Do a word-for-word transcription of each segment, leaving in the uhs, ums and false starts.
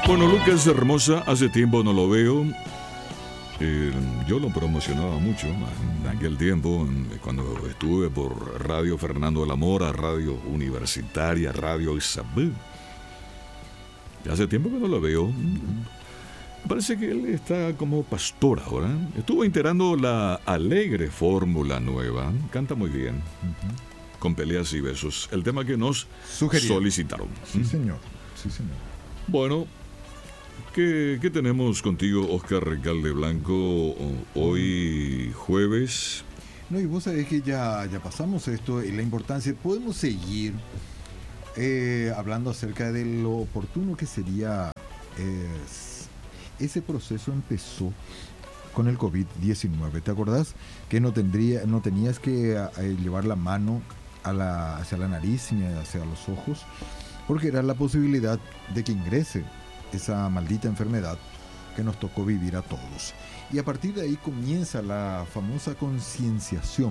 Bueno, Lucas Hermosa, hace tiempo no lo veo. Eh, yo lo promocionaba mucho en aquel tiempo, cuando estuve por Radio Fernando de la Mora, Radio Universitaria, Radio Isabel. Hace tiempo que no lo veo. Parece que él está como pastor ahora. Estuvo integrando la alegre fórmula nueva. Canta muy bien. Uh-huh. Con peleas y besos. El tema que nos Sugería. solicitaron. Sí, señor. Sí, señor. Bueno, ¿qué, qué tenemos contigo, Oscar Recalde Blanco, hoy jueves? No, y vos sabés que ya, ya pasamos esto y la importancia. Podemos seguir eh, hablando acerca de lo oportuno que sería... Eh, ese proceso empezó con el covid diecinueve. ¿Te acordás que no, tendría, no tenías que eh, llevar la mano a la, hacia la nariz ni hacia los ojos? Porque era la posibilidad de que ingrese esa maldita enfermedad que nos tocó vivir a todos. Y a partir de ahí comienza la famosa concienciación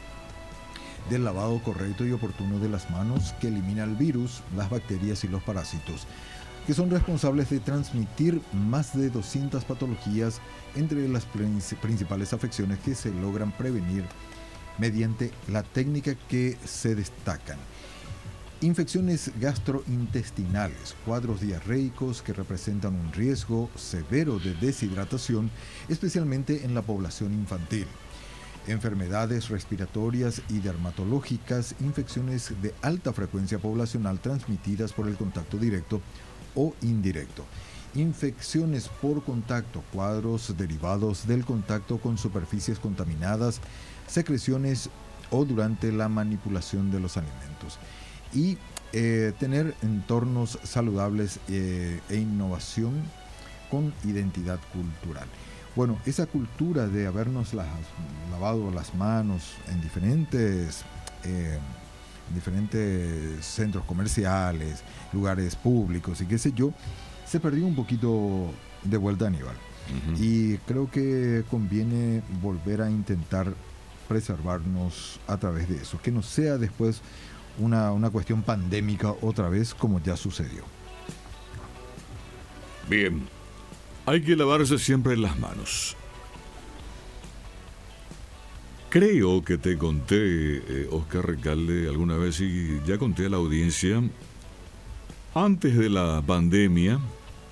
del lavado correcto y oportuno de las manos, que elimina el virus, las bacterias y los parásitos, que son responsables de transmitir más de doscientas patologías, entre las principales afecciones que se logran prevenir mediante la técnica que se destacan: infecciones gastrointestinales, cuadros diarreicos que representan un riesgo severo de deshidratación, especialmente en la población infantil, enfermedades respiratorias y dermatológicas, infecciones de alta frecuencia poblacional transmitidas por el contacto directo o indirecto, infecciones por contacto, cuadros derivados del contacto con superficies contaminadas, secreciones o durante la manipulación de los alimentos, y eh, tener entornos saludables eh, e innovación con identidad cultural. Bueno, esa cultura de habernos las, lavado las manos en diferentes eh, diferentes centros comerciales, lugares públicos y qué sé yo, se perdió un poquito de vuelta, Aníbal. Uh-huh. Y creo que conviene volver a intentar preservarnos a través de eso, que no sea después una, una cuestión pandémica otra vez, como ya sucedió. Bien, hay que lavarse siempre las manos. Creo que te conté, eh, Oscar Recalde, alguna vez, y ya conté a la audiencia, antes de la pandemia,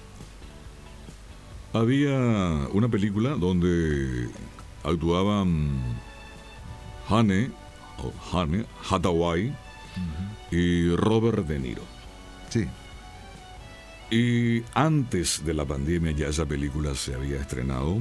había una película donde actuaban Anne, o Anne Hathaway, uh-huh, y Robert De Niro. Sí. Y antes de la pandemia ya esa película se había estrenado.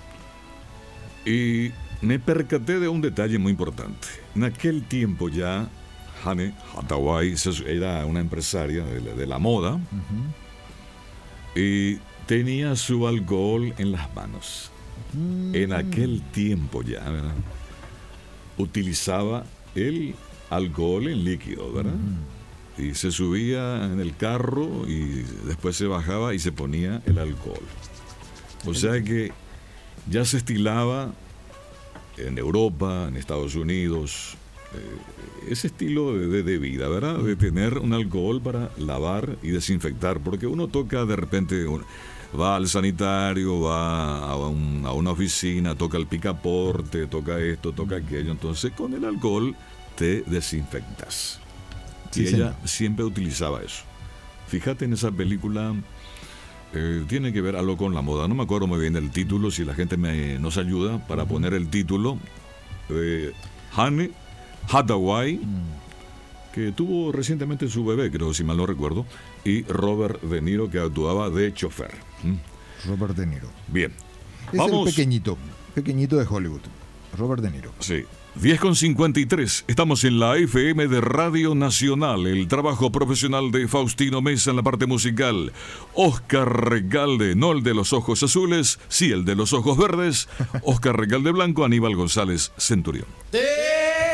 Y me percaté de un detalle muy importante. En aquel tiempo ya Anne Hathaway era una empresaria de la, de la moda, uh-huh, y tenía su alcohol en las manos. Uh-huh. En aquel tiempo ya, ¿verdad? Utilizaba el alcohol en líquido, ¿verdad? Uh-huh. Y se subía en el carro y después se bajaba y se ponía el alcohol. O sea que ya se estilaba en Europa, en Estados Unidos, eh, ese estilo de, de vida, ¿verdad? De tener un alcohol para lavar y desinfectar, porque uno toca de repente, un, va al sanitario, va a, un, a una oficina, toca el picaporte, toca esto, toca aquello, entonces con el alcohol te desinfectas. Sí, y ella señor. siempre utilizaba eso. Fíjate en esa película. Eh, tiene que ver algo con la moda, no me acuerdo muy bien del título, si la gente me, nos ayuda para uh-huh. poner el título. eh, Anne Hathaway, uh-huh, que tuvo recientemente su bebé, creo, si mal no recuerdo, y Robert De Niro, que actuaba de chofer. ¿Mm? Robert De Niro. Bien. Es Vamos. el pequeñito, pequeñito de Hollywood, Robert De Niro. Sí. diez con cincuenta y tres, estamos en la F M de Radio Nacional, el trabajo profesional de Faustino Mesa en la parte musical, Oscar Recalde, no el de los ojos azules, sí el de los ojos verdes, Oscar Recalde Blanco, Aníbal González Centurión.